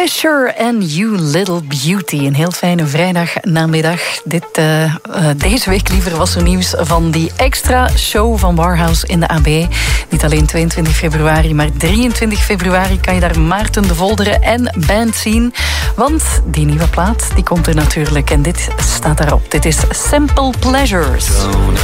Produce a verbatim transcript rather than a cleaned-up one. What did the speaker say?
Pleasure and You Little Beauty. Een heel fijne vrijdagnamiddag. Dit, uh, uh, deze week liever was er nieuws van die extra show van Warhouse in de A B. Niet alleen tweeëntwintig februari, maar drieëntwintig februari kan je daar Maarten de Volderen en band zien. Want die nieuwe plaat, die komt er natuurlijk. En dit staat daarop. Dit is Simple Pleasures. Don't